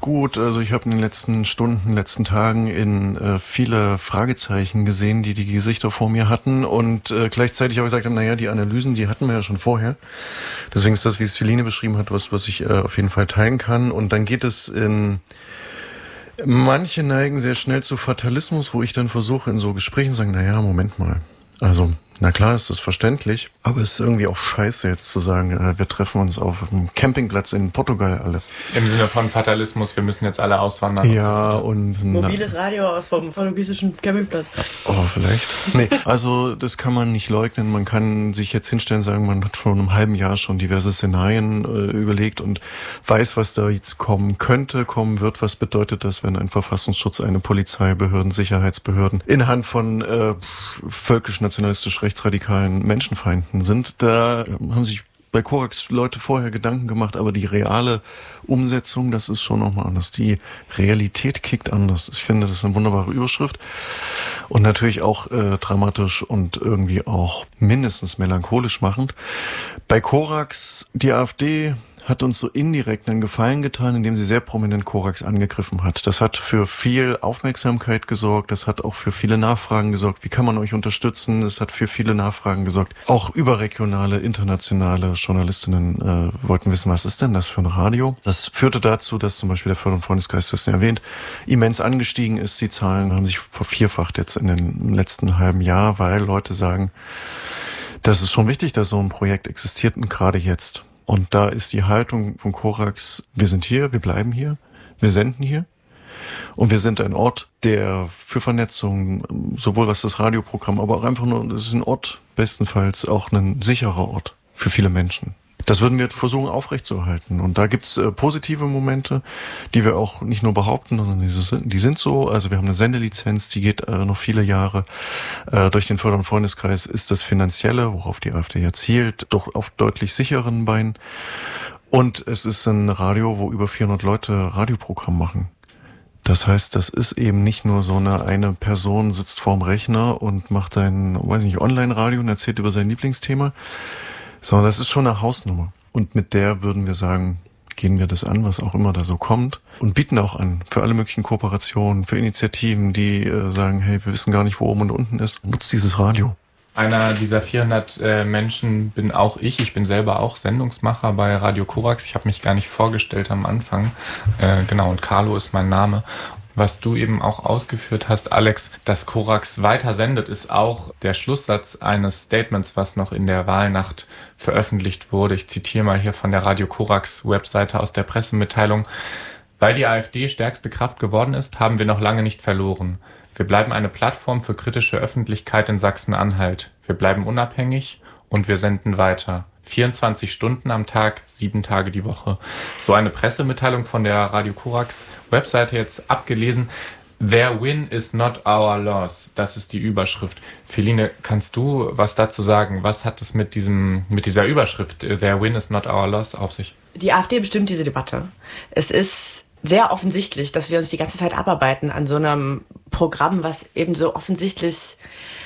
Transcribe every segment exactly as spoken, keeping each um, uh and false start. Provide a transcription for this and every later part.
gut. Also ich habe in den letzten Stunden, letzten Tagen in äh, viele Fragezeichen gesehen, die die Gesichter vor mir hatten und äh, gleichzeitig auch gesagt haben, naja, die Analysen, die hatten wir ja schon vorher. Deswegen ist das, wie es Feline beschrieben hat, was, was ich äh, auf jeden Fall teilen kann. Und dann geht es in... Manche neigen sehr schnell zu Fatalismus, wo ich dann versuche, in so Gesprächen zu sagen, naja, Moment mal. Also, na klar ist das verständlich, aber es ist irgendwie auch scheiße jetzt zu sagen, äh, wir treffen uns auf einem Campingplatz in Portugal alle. Im Sinne von Fatalismus, wir müssen jetzt alle auswandern. Ja, und... und mobiles Radio aus vom portugiesischen Campingplatz. Oh, vielleicht. Nee, also das kann man nicht leugnen. Man kann sich jetzt hinstellen und sagen, man hat vor einem halben Jahr schon diverse Szenarien äh, überlegt und weiß, was da jetzt kommen könnte, kommen wird. Was bedeutet das, wenn ein Verfassungsschutz, eine Polizei, Behörden, Sicherheitsbehörden in Hand von äh, völkisch-nationalistisch rechtsradikalen Menschenfeinden sind? Da haben sich bei Korax Leute vorher Gedanken gemacht, aber die reale Umsetzung, das ist schon nochmal anders. Die Realität kickt anders. Ich finde, das ist eine wunderbare Überschrift und natürlich auch äh, dramatisch und irgendwie auch mindestens melancholisch machend. Bei Korax, die AfD hat uns so indirekt einen Gefallen getan, indem sie sehr prominent Korax angegriffen hat. Das hat für viel Aufmerksamkeit gesorgt, das hat auch für viele Nachfragen gesorgt. Wie kann man euch unterstützen? Es hat für viele Nachfragen gesorgt. Auch überregionale, internationale Journalistinnen äh, wollten wissen, was ist denn das für ein Radio? Das führte dazu, dass zum Beispiel der Förder- und Freundeskreis, das erwähnt, immens angestiegen ist. Die Zahlen haben sich vervierfacht jetzt in den letzten halben Jahr, weil Leute sagen, das ist schon wichtig, dass so ein Projekt existiert und gerade jetzt. Und da ist die Haltung von Korax, wir sind hier, wir bleiben hier, wir senden hier. Und wir sind ein Ort, der für Vernetzung, sowohl was das Radioprogramm, aber auch einfach nur, das ist ein Ort, bestenfalls auch ein sicherer Ort für viele Menschen. Das würden wir versuchen aufrechtzuerhalten. Und da gibt's äh, positive Momente, die wir auch nicht nur behaupten, sondern die, die sind so. Also wir haben eine Sendelizenz, die geht äh, noch viele Jahre. Äh, durch den Förder- und Freundeskreis ist das Finanzielle, worauf die AfD ja zielt, doch auf deutlich sicheren Beinen. Und es ist ein Radio, wo über vierhundert Leute Radioprogramm machen. Das heißt, das ist eben nicht nur so eine eine Person sitzt vorm Rechner und macht ein, weiß nicht, Online-Radio und erzählt über sein Lieblingsthema, sondern das ist schon eine Hausnummer. Und mit der würden wir sagen, gehen wir das an, was auch immer da so kommt. Und bieten auch an für alle möglichen Kooperationen, für Initiativen, die äh, sagen, hey, wir wissen gar nicht, wo oben und unten ist. Nutzt dieses Radio. Einer dieser vierhundert äh, Menschen bin auch ich. Ich bin selber auch Sendungsmacher bei Radio Korax. Ich habe mich gar nicht vorgestellt am Anfang. Äh, genau, und Carlo ist mein Name. Was du eben auch ausgeführt hast, Alex, dass Korax weiter sendet, ist auch der Schlusssatz eines Statements, was noch in der Wahlnacht veröffentlicht wurde. Ich zitiere mal hier von der Radio Korax Webseite aus der Pressemitteilung. Weil die AfD stärkste Kraft geworden ist, haben wir noch lange nicht verloren. Wir bleiben eine Plattform für kritische Öffentlichkeit in Sachsen-Anhalt. Wir bleiben unabhängig und wir senden weiter. vierundzwanzig Stunden am Tag, sieben Tage die Woche. So eine Pressemitteilung von der Radio Korax Webseite jetzt abgelesen. Their win is not our loss. Das ist die Überschrift. Feline, kannst du was dazu sagen? Was hat es mit diesem, mit dieser Überschrift Their win is not our loss auf sich? Die AfD bestimmt diese Debatte. Es ist sehr offensichtlich, dass wir uns die ganze Zeit abarbeiten an so einem Programm, was eben so offensichtlich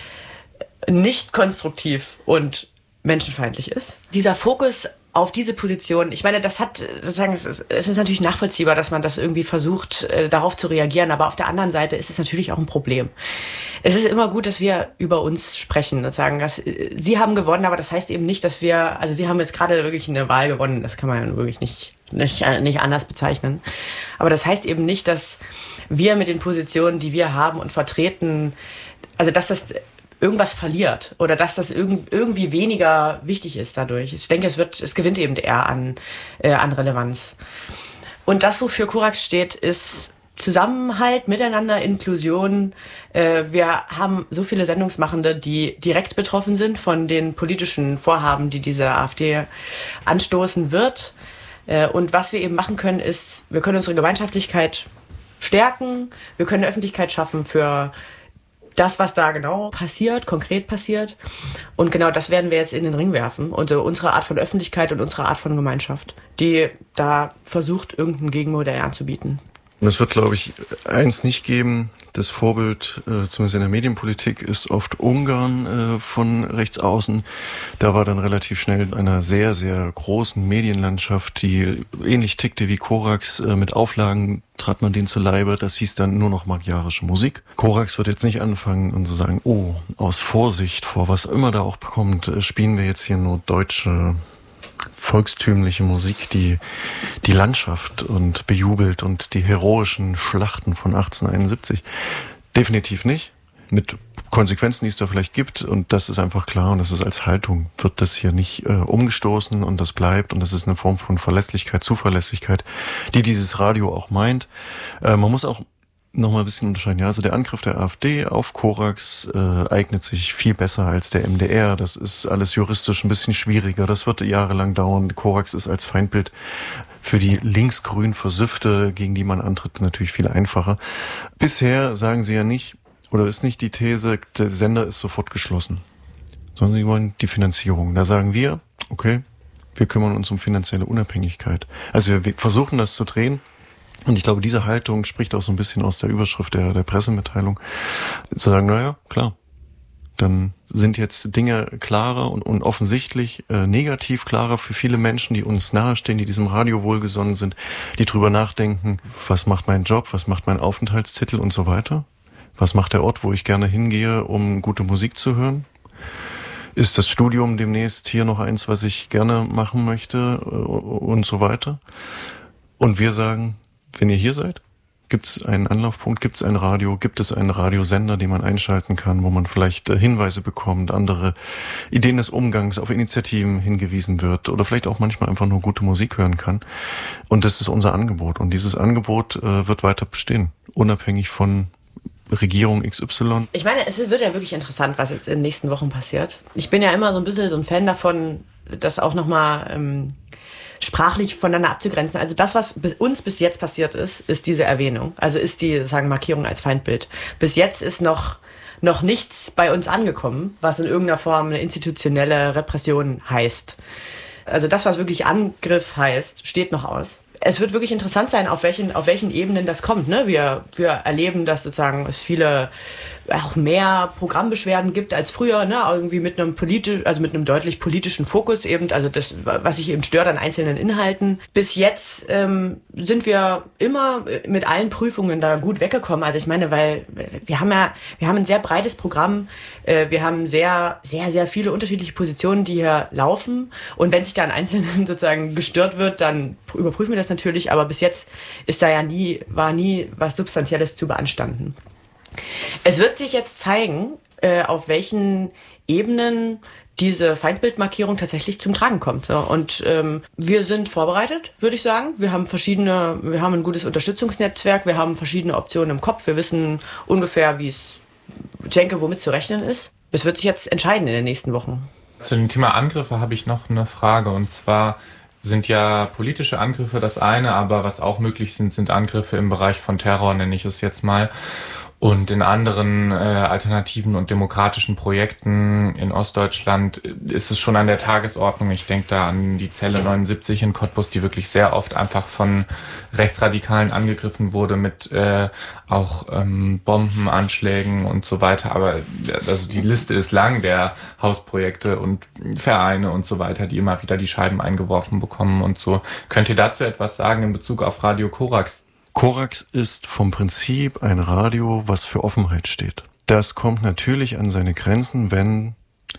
nicht konstruktiv und menschenfeindlich ist. Dieser Fokus auf diese Position, ich meine, das hat, sozusagen, es ist, es ist natürlich nachvollziehbar, dass man das irgendwie versucht, äh, darauf zu reagieren, aber auf der anderen Seite ist es natürlich auch ein Problem. Es ist immer gut, dass wir über uns sprechen und sagen, dass äh, Sie haben gewonnen, aber das heißt eben nicht, dass wir, also Sie haben jetzt gerade wirklich eine Wahl gewonnen, das kann man wirklich nicht, nicht, nicht anders bezeichnen. Aber das heißt eben nicht, dass wir mit den Positionen, die wir haben und vertreten, also dass das irgendwas verliert oder dass das irgendwie weniger wichtig ist dadurch. Ich denke, es wird, es gewinnt eben eher an, äh, an Relevanz. Und das, wofür Korax steht, ist Zusammenhalt, Miteinander, Inklusion. Äh, wir haben so viele Sendungsmachende, die direkt betroffen sind von den politischen Vorhaben, die diese AfD anstoßen wird. Äh, und was wir eben machen können, ist, wir können unsere Gemeinschaftlichkeit stärken, wir können eine Öffentlichkeit schaffen für das, was da genau passiert, konkret passiert. Und genau das werden wir jetzt in den Ring werfen. Und so unsere Art von Öffentlichkeit und unsere Art von Gemeinschaft, die da versucht, irgendein Gegenmodell anzubieten. Und es wird, glaube ich, eins nicht geben. Das Vorbild, äh, zumindest in der Medienpolitik, ist oft Ungarn äh, von rechts außen. Da war dann relativ schnell einer sehr, sehr großen Medienlandschaft, die ähnlich tickte wie Korax. Äh, mit Auflagen trat man denen zu Leibe. Das hieß dann nur noch magyarische Musik. Korax wird jetzt nicht anfangen und zu sagen, oh, aus Vorsicht vor was immer da auch kommt, äh, spielen wir jetzt hier nur deutsche volkstümliche Musik, die die Landschaft und bejubelt und die heroischen Schlachten von achtzehnhunderteinundsiebzig. Definitiv nicht. Mit Konsequenzen, die es da vielleicht gibt. Und das ist einfach klar. Und das ist als Haltung, wird das hier nicht äh, umgestoßen und das bleibt. Und das ist eine Form von Verlässlichkeit, Zuverlässigkeit, die dieses Radio auch meint. Äh, man muss auch noch mal ein bisschen unterscheiden. Ja, also der Angriff der AfD auf Korax äh, eignet sich viel besser als der M D R. Das ist alles juristisch ein bisschen schwieriger. Das wird jahrelang dauern. Korax ist als Feindbild für die linksgrün Versüfte, gegen die man antritt, natürlich viel einfacher. Bisher sagen sie ja nicht, oder ist nicht die These, der Sender ist sofort geschlossen, sondern sie wollen die Finanzierung. Da sagen wir, okay, wir kümmern uns um finanzielle Unabhängigkeit. Also wir versuchen das zu drehen. Und ich glaube, diese Haltung spricht auch so ein bisschen aus der Überschrift der, der Pressemitteilung. Zu sagen, naja, klar, dann sind jetzt Dinge klarer und, und offensichtlich äh, negativ klarer für viele Menschen, die uns nahestehen, die diesem Radio wohlgesonnen sind, die drüber nachdenken, was macht mein Job, was macht mein Aufenthaltstitel und so weiter. Was macht der Ort, wo ich gerne hingehe, um gute Musik zu hören? Ist das Studium demnächst hier noch eins, was ich gerne machen möchte und so weiter? Und wir sagen, wenn ihr hier seid, gibt es einen Anlaufpunkt, gibt es ein Radio, gibt es einen Radiosender, den man einschalten kann, wo man vielleicht Hinweise bekommt, andere Ideen des Umgangs, auf Initiativen hingewiesen wird oder vielleicht auch manchmal einfach nur gute Musik hören kann. Und das ist unser Angebot. Und dieses Angebot äh, wird weiter bestehen, unabhängig von Regierung X Y. Ich meine, es wird ja wirklich interessant, was jetzt in den nächsten Wochen passiert. Ich bin ja immer so ein bisschen so ein Fan davon, das auch nochmal ähm, sprachlich voneinander abzugrenzen. Also das, was bis uns bis jetzt passiert ist, ist diese Erwähnung. Also ist die, sagen, Markierung als Feindbild. Bis jetzt ist noch, noch nichts bei uns angekommen, was in irgendeiner Form eine institutionelle Repression heißt. Also das, was wirklich Angriff heißt, steht noch aus. Es wird wirklich interessant sein, auf welchen, auf welchen Ebenen das kommt. Ne? Wir, wir erleben, dass sozusagen es viele, auch mehr Programmbeschwerden gibt als früher, ne? Irgendwie mit einem politisch, also mit einem deutlich politischen Fokus eben, also das, was sich eben stört an einzelnen Inhalten. Bis jetzt ähm, sind wir immer mit allen Prüfungen da gut weggekommen. Also ich meine, weil wir haben ja, wir haben ein sehr breites Programm, äh, wir haben sehr, sehr, sehr viele unterschiedliche Positionen, die hier laufen. Und wenn sich da an einzelnen sozusagen gestört wird, dann überprüfen wir das natürlich. Aber bis jetzt ist da ja nie, war nie was Substanzielles zu beanstanden. Es wird sich jetzt zeigen, äh, auf welchen Ebenen diese Feindbildmarkierung tatsächlich zum Tragen kommt. So. Und ähm, wir sind vorbereitet, würde ich sagen. Wir haben verschiedene, wir haben ein gutes Unterstützungsnetzwerk, wir haben verschiedene Optionen im Kopf, wir wissen ungefähr, wie es, ich denke, womit zu rechnen ist. Es wird sich jetzt entscheiden in den nächsten Wochen. Zu dem Thema Angriffe habe ich noch eine Frage, und zwar sind ja politische Angriffe das eine, aber was auch möglich sind, sind Angriffe im Bereich von Terror, nenne ich es jetzt mal. Und in anderen äh, alternativen und demokratischen Projekten in Ostdeutschland ist es schon an der Tagesordnung. Ich denke da an die Zelle neunundsiebzig in Cottbus, die wirklich sehr oft einfach von Rechtsradikalen angegriffen wurde mit äh, auch ähm, Bombenanschlägen und so weiter. Aber also die Liste ist lang der Hausprojekte und Vereine und so weiter, die immer wieder die Scheiben eingeworfen bekommen und so. Könnt ihr dazu etwas sagen in Bezug auf Radio Korax? Korax ist vom Prinzip ein Radio, was für Offenheit steht. Das kommt natürlich an seine Grenzen, wenn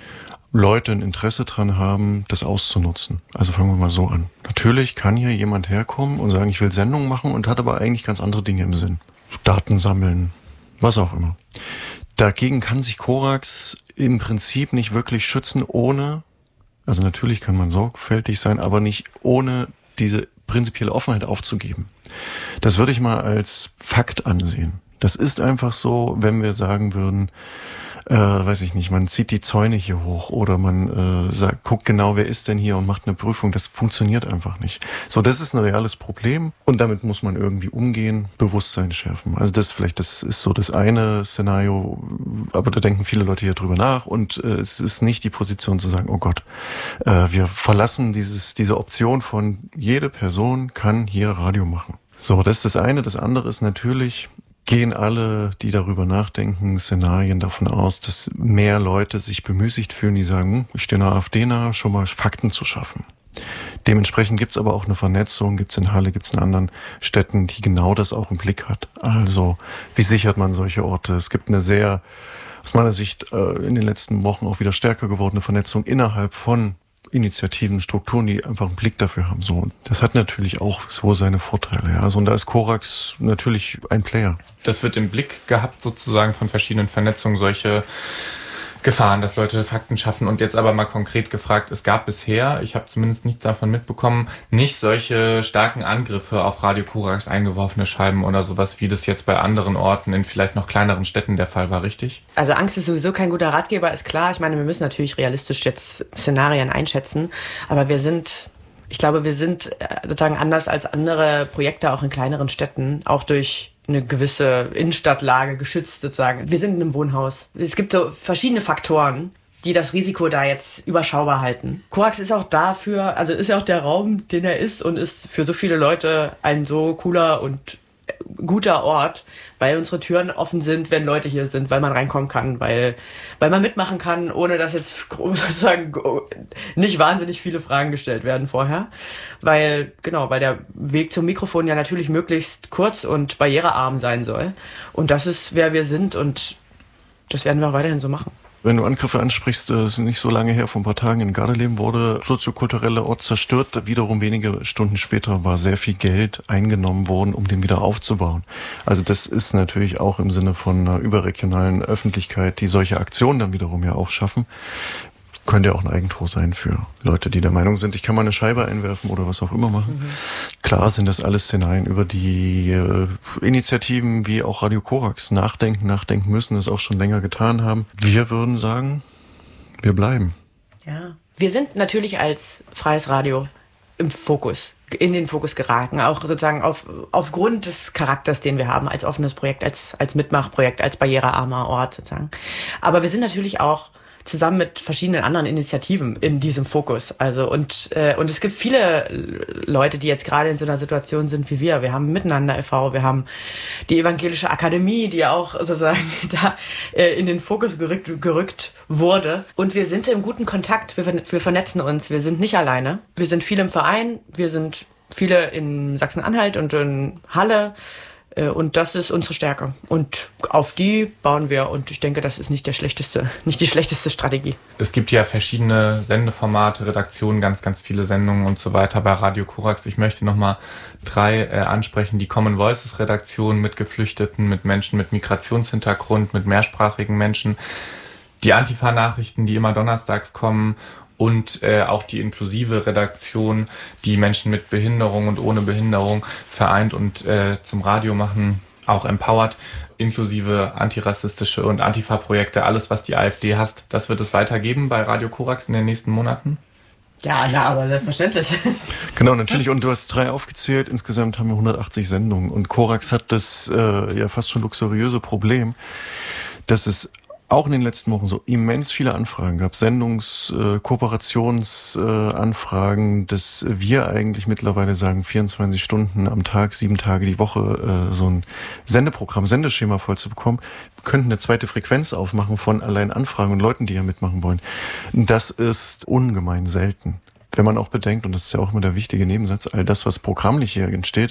Leute ein Interesse dran haben, das auszunutzen. Also fangen wir mal so an. Natürlich kann hier jemand herkommen und sagen, ich will Sendungen machen, und hat aber eigentlich ganz andere Dinge im Sinn. Daten sammeln, was auch immer. Dagegen kann sich Korax im Prinzip nicht wirklich schützen, ohne, also natürlich kann man sorgfältig sein, aber nicht ohne diese prinzipielle Offenheit aufzugeben. Das würde ich mal als Fakt ansehen. Das ist einfach so, wenn wir sagen würden, äh, weiß ich nicht, man zieht die Zäune hier hoch oder man äh, sagt, guckt genau, wer ist denn hier und macht eine Prüfung. Das funktioniert einfach nicht. So, das ist ein reales Problem und damit muss man irgendwie umgehen, Bewusstsein schärfen. Also das vielleicht, das ist so das eine Szenario, aber da denken viele Leute hier drüber nach, und äh, es ist nicht die Position zu sagen, oh Gott, äh, wir verlassen dieses diese Option von jede Person kann hier Radio machen. So, das ist das eine. Das andere ist natürlich, gehen alle, die darüber nachdenken, Szenarien davon aus, dass mehr Leute sich bemüßigt fühlen, die sagen, hm, ich stehe einer AfD nahe, schon mal Fakten zu schaffen. Dementsprechend gibt's aber auch eine Vernetzung, gibt's in Halle, gibt's in anderen Städten, die genau das auch im Blick hat. Also, wie sichert man solche Orte? Es gibt eine sehr, aus meiner Sicht, in den letzten Wochen auch wieder stärker gewordene Vernetzung innerhalb von Initiativen, Strukturen, die einfach einen Blick dafür haben. So, das hat natürlich auch so seine Vorteile. Ja. Also, und da ist Korax natürlich ein Player. Das wird im Blick gehabt sozusagen von verschiedenen Vernetzungen, solche Gefahren, dass Leute Fakten schaffen. Und jetzt aber mal konkret gefragt, es gab bisher, ich habe zumindest nichts davon mitbekommen, nicht solche starken Angriffe auf Radio Korax, eingeworfene Scheiben oder sowas, wie das jetzt bei anderen Orten in vielleicht noch kleineren Städten der Fall war, richtig? Also Angst ist sowieso kein guter Ratgeber, ist klar. Ich meine, wir müssen natürlich realistisch jetzt Szenarien einschätzen, aber wir sind, ich glaube, wir sind sozusagen anders als andere Projekte auch in kleineren Städten, auch durch eine gewisse Innenstadtlage geschützt sozusagen. Wir sind in einem Wohnhaus. Es gibt so verschiedene Faktoren, die das Risiko da jetzt überschaubar halten. Korax ist auch dafür, also ist ja auch der Raum, den er ist und ist für so viele Leute ein so cooler und guter Ort, weil unsere Türen offen sind, wenn Leute hier sind, weil man reinkommen kann, weil, weil man mitmachen kann, ohne dass jetzt sozusagen nicht wahnsinnig viele Fragen gestellt werden vorher. Weil, genau, weil der Weg zum Mikrofon ja natürlich möglichst kurz und barrierearm sein soll. Und das ist, wer wir sind und das werden wir auch weiterhin so machen. Wenn du Angriffe ansprichst, äh, sind nicht so lange her, vor ein paar Tagen in Gardeleben wurde soziokulturelle Ort zerstört. Wiederum wenige Stunden später war sehr viel Geld eingenommen worden, um den wieder aufzubauen. Also das ist natürlich auch im Sinne von einer überregionalen Öffentlichkeit, die solche Aktionen dann wiederum ja auch schaffen. Könnte ja auch ein Eigentor sein für Leute, die der Meinung sind, ich kann mal eine Scheibe einwerfen oder was auch immer machen. Mhm. Klar sind das alles Szenarien, über die äh, Initiativen wie auch Radio Korax nachdenken, nachdenken müssen, das auch schon länger getan haben. Wir würden sagen, wir bleiben. Ja, wir sind natürlich als freies Radio im Fokus, in den Fokus geraten, auch sozusagen auf, aufgrund des Charakters, den wir haben als offenes Projekt, als, als Mitmachprojekt, als barrierearmer Ort sozusagen. Aber wir sind natürlich auch zusammen mit verschiedenen anderen Initiativen in diesem Fokus. Also und äh, und es gibt viele Leute, die jetzt gerade in so einer Situation sind wie wir. Wir haben Miteinander e V, wir haben die Evangelische Akademie, die auch sozusagen da äh, in den Fokus gerückt, gerückt wurde. Und wir sind im guten Kontakt, wir, wir vernetzen uns, wir sind nicht alleine. Wir sind viele im Verein, wir sind viele in Sachsen-Anhalt und in Halle. Und das ist unsere Stärke. Und auf die bauen wir. Und ich denke, das ist nicht der schlechteste, nicht die schlechteste Strategie. Es gibt ja verschiedene Sendeformate, Redaktionen, ganz, ganz viele Sendungen und so weiter bei Radio Korax. Ich möchte nochmal drei äh, ansprechen. Die Common Voices Redaktion mit Geflüchteten, mit Menschen mit Migrationshintergrund, mit mehrsprachigen Menschen. Die Antifa-Nachrichten, die immer donnerstags kommen. Und äh, auch die inklusive Redaktion, die Menschen mit Behinderung und ohne Behinderung vereint und äh, zum Radio machen, auch empowert, inklusive antirassistische und Antifa-Projekte, alles, was die AfD hasst, das wird es weitergeben bei Radio Korax in den nächsten Monaten? Ja, na, aber selbstverständlich. Genau, natürlich. Und du hast drei aufgezählt. Insgesamt haben wir hundertachtzig Sendungen. Und Korax hat das äh, ja fast schon luxuriöse Problem, dass es auch in den letzten Wochen so immens viele Anfragen gab, Sendungs-, äh, Kooperationsanfragen, äh, dass wir eigentlich mittlerweile sagen, vierundzwanzig Stunden am Tag, sieben Tage die Woche äh, so ein Sendeprogramm, Sendeschema voll zu bekommen. Wir könnten eine zweite Frequenz aufmachen von allein Anfragen und Leuten, die ja mitmachen wollen. Das ist ungemein selten. Wenn man auch bedenkt, und das ist ja auch immer der wichtige Nebensatz, all das, was programmlich hier entsteht,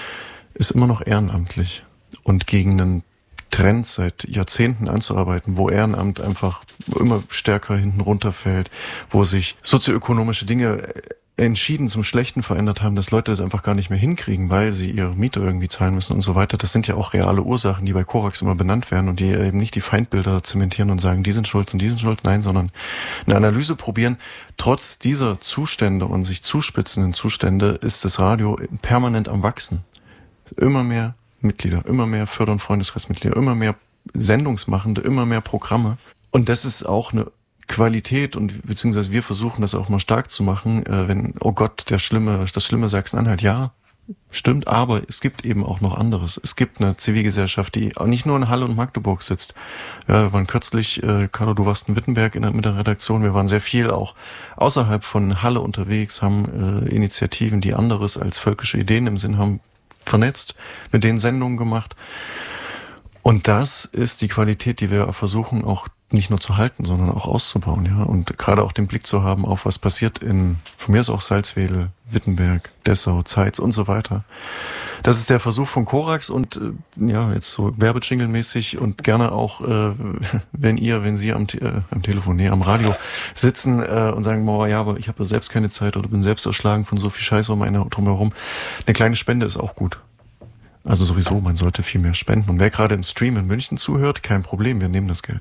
ist immer noch ehrenamtlich. Und gegen einen Trend seit Jahrzehnten anzuarbeiten, wo Ehrenamt einfach immer stärker hinten runterfällt, wo sich sozioökonomische Dinge entschieden zum Schlechten verändert haben, dass Leute das einfach gar nicht mehr hinkriegen, weil sie ihre Miete irgendwie zahlen müssen und so weiter. Das sind ja auch reale Ursachen, die bei Korax immer benannt werden und die eben nicht die Feindbilder zementieren und sagen, die sind schuld und die sind schuld. Nein, sondern eine Analyse probieren. Trotz dieser Zustände und sich zuspitzenden Zustände ist das Radio permanent am Wachsen. Immer mehr Mitglieder, immer mehr Förder- und Freundeskreismitglieder, immer mehr Sendungsmachende, immer mehr Programme. Und das ist auch eine Qualität und beziehungsweise wir versuchen das auch mal stark zu machen, äh, wenn, oh Gott, der schlimme, das schlimme Sachsen-Anhalt, ja, stimmt, aber es gibt eben auch noch anderes. Es gibt eine Zivilgesellschaft, die auch nicht nur in Halle und Magdeburg sitzt. Ja, wir waren kürzlich, äh, Carlo, du warst in Wittenberg in der, mit der Redaktion, wir waren sehr viel auch außerhalb von Halle unterwegs, haben äh, Initiativen, die anderes als völkische Ideen im Sinn haben, vernetzt, mit denen Sendungen gemacht. Und das ist die Qualität, die wir versuchen auch nicht nur zu halten, sondern auch auszubauen, ja. Und gerade auch den Blick zu haben auf was passiert in, von mir ist auch Salzwedel, Wittenberg, Dessau, Zeitz und so weiter. Das ist der Versuch von Korax und äh, ja, jetzt so werbejingle-mäßig und gerne auch, äh, wenn ihr, wenn Sie am, äh, am Telefon, nee, am Radio sitzen äh, und sagen, boah, ja, aber ich habe selbst keine Zeit oder bin selbst erschlagen von so viel Scheiße um einen drumherum. Eine kleine Spende ist auch gut. Also sowieso, man sollte viel mehr spenden. Und wer gerade im Stream in München zuhört, kein Problem, wir nehmen das Geld.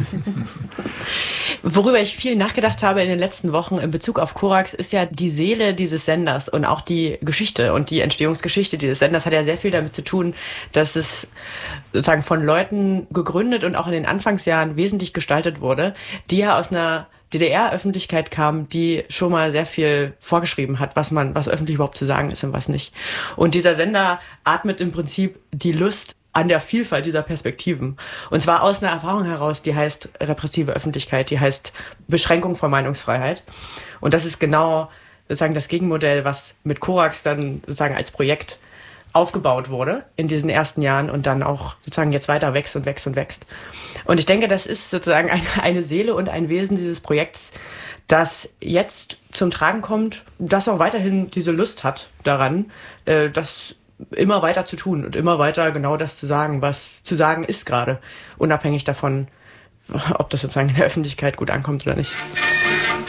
Worüber ich viel nachgedacht habe in den letzten Wochen in Bezug auf Korax, ist ja die Seele dieses Senders und auch die Geschichte und die Entstehungsgeschichte dieses Senders hat ja sehr viel damit zu tun, dass es sozusagen von Leuten gegründet und auch in den Anfangsjahren wesentlich gestaltet wurde, die ja aus einer D D R-Öffentlichkeit kam, die schon mal sehr viel vorgeschrieben hat, was man, was öffentlich überhaupt zu sagen ist und was nicht. Und dieser Sender atmet im Prinzip die Lust an der Vielfalt dieser Perspektiven. Und zwar aus einer Erfahrung heraus, die heißt repressive Öffentlichkeit, die heißt Beschränkung von Meinungsfreiheit. Und das ist genau sozusagen das Gegenmodell, was mit Korax dann sozusagen als Projekt aufgebaut wurde in diesen ersten Jahren und dann auch sozusagen jetzt weiter wächst und wächst und wächst. Und ich denke, das ist sozusagen eine, eine Seele und ein Wesen dieses Projekts, das jetzt zum Tragen kommt, das auch weiterhin diese Lust hat daran, äh, das immer weiter zu tun und immer weiter genau das zu sagen, was zu sagen ist gerade, unabhängig davon, ob das sozusagen in der Öffentlichkeit gut ankommt oder nicht.